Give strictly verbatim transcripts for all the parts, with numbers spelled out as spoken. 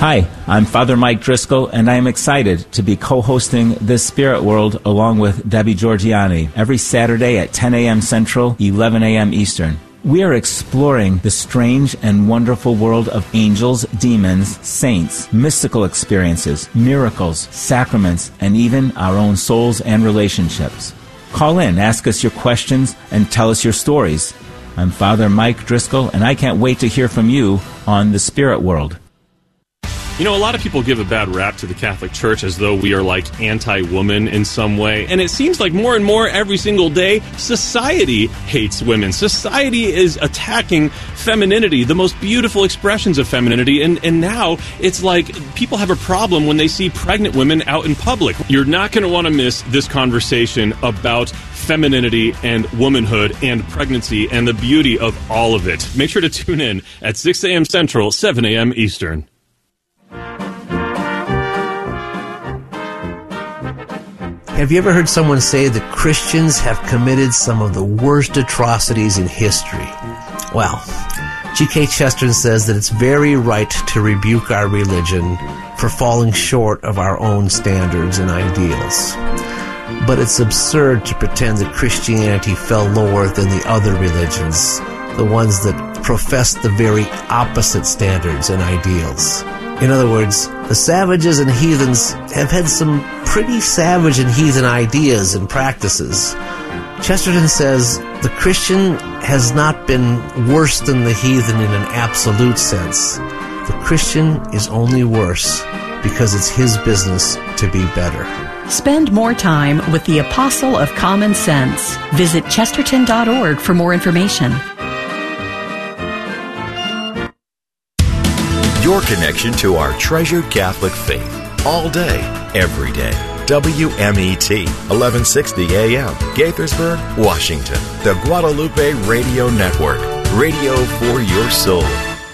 Hi, I'm Father Mike Driscoll, and I am excited to be co-hosting This Spirit World along with Debbie Georgiani every Saturday at ten a.m. Central, eleven a.m. Eastern. We are exploring the strange and wonderful world of angels, demons, saints, mystical experiences, miracles, sacraments, and even our own souls and relationships. Call in, ask us your questions, and tell us your stories. I'm Father Mike Driscoll, and I can't wait to hear from you on The Spirit World. You know, a lot of people give a bad rap to the Catholic Church as though we are like anti-woman in some way. And it seems like more and more every single day, society hates women. Society is attacking femininity, the most beautiful expressions of femininity. And, and now it's like people have a problem when they see pregnant women out in public. You're not going to want to miss this conversation about femininity and womanhood and pregnancy and the beauty of all of it. Make sure to tune in at six a.m. Central, seven a.m. Eastern. Have you ever heard someone say that Christians have committed some of the worst atrocities in history? Well, G K Chesterton says that it's very right to rebuke our religion for falling short of our own standards and ideals. But it's absurd to pretend that Christianity fell lower than the other religions, the ones that profess the very opposite standards and ideals. In other words, the savages and heathens have had some pretty savage and heathen ideas and practices. Chesterton says the Christian has not been worse than the heathen in an absolute sense. The Christian is only worse because it's his business to be better. Spend more time with the Apostle of Common Sense. Visit chesterton dot org for more information. Your connection to our treasured Catholic faith. All day, every day. W M E T, eleven sixty A M, Gaithersburg, Washington. The Guadalupe Radio Network. Radio for your soul.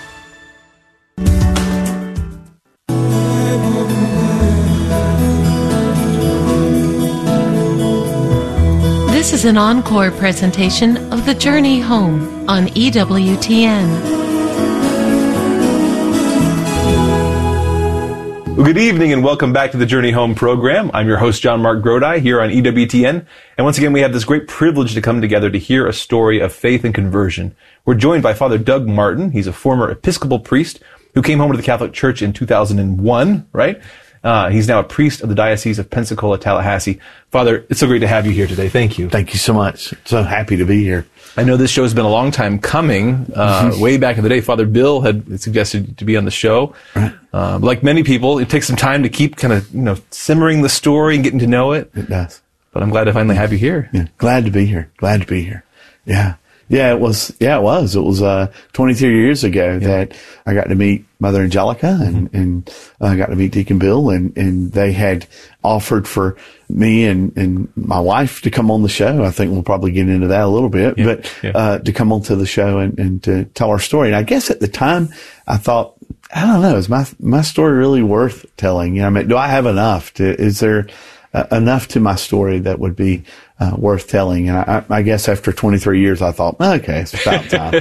This is an encore presentation of The Journey Home on E W T N. Well, good evening and welcome back to the Journey Home program. I'm your host, John Mark Grodi, here on E W T N. And once again, we have this great privilege to come together to hear a story of faith and conversion. We're joined by Father Doug Martin. He's a former Episcopal priest who came home to the Catholic Church in two thousand one, right? Uh, he's now a priest of the Diocese of Pensacola, Tallahassee. Father, it's so great to have you here today. Thank you. Thank you so much. So happy to be here. I know this show has been a long time coming. Uh, way back in the day, Father Bill had suggested to be on the show. Right. Uh, like many people, it takes some time to keep kind of, you know, simmering the story and getting to know it. It does. But I'm glad to finally have you here. Yeah. Glad to be here. Glad to be here. Yeah. Yeah, it was, yeah, it was. It was, uh, twenty-two years ago yeah. that I got to meet Mother Angelica and, mm-hmm. and I uh, got to meet Deacon Bill and, and they had offered for me and, and my wife to come on the show. I think we'll probably get into that a little bit, yeah. but, yeah. uh, to come onto the show and, and to tell our story. And I guess at the time I thought, I don't know, is my, my story really worth telling? You know, I mean, do I have enough to, is there uh, enough to my story that would be Uh, worth telling? And I, I guess after twenty-three years, I thought, okay, it's about time.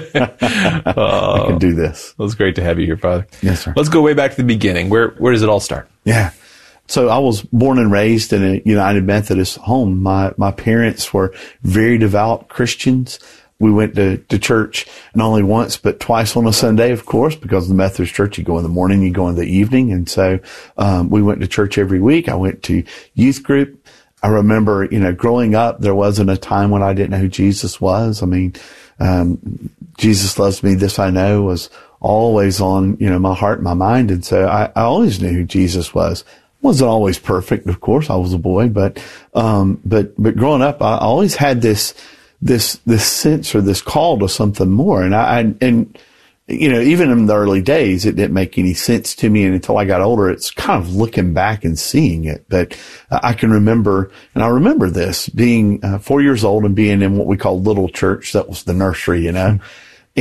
I can do this. Well, it's great to have you here, Father. Yes, sir. Let's go way back to the beginning. Where where does it all start? Yeah. So I was born and raised in a United Methodist home. My my parents were very devout Christians. We went to, to church not only once, but twice on a Sunday, of course, because of the Methodist Church, you go in the morning, you go in the evening. And so um, we went to church every week. I went to youth group. I remember, you know, growing up, there wasn't a time when I didn't know who Jesus was. I mean, um, Jesus loves me, this I know, was always on, you know, my heart and my mind. And so I, I always knew who Jesus was. Wasn't always perfect, of course. I was a boy, but, um, but, but growing up, I always had this, this, this sense or this call to something more. And I, I and, you know, even in the early days, it didn't make any sense to me. And until I got older, it's kind of looking back and seeing it. But uh, I can remember, and I remember this being uh, four years old and being in what we call little church. That was the nursery, you know,